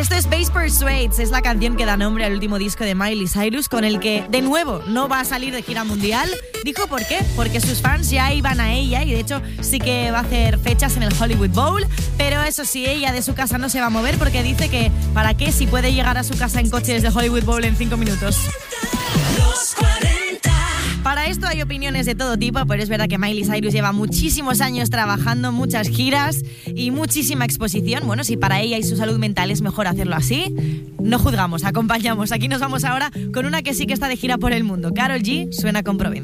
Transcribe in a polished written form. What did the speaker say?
Esto es Bass Persuades, es la canción que da nombre al último disco de Miley Cyrus, con el que, de nuevo, no va a salir de gira mundial. Dijo por qué, porque sus fans ya iban a ella y de hecho sí que va a hacer fechas en el Hollywood Bowl, pero eso sí, ella de su casa no se va a mover porque dice que ¿para qué si puede llegar a su casa en coche desde Hollywood Bowl en 5 minutos? Los 40. Para esto hay opiniones de todo tipo, pero es verdad que Miley Cyrus lleva muchísimos años trabajando, muchas giras y muchísima exposición. Bueno, si para ella y su salud mental es mejor hacerlo así, no juzgamos, acompañamos. Aquí nos vamos ahora con una que sí que está de gira por el mundo. Karol G suena con Provenza.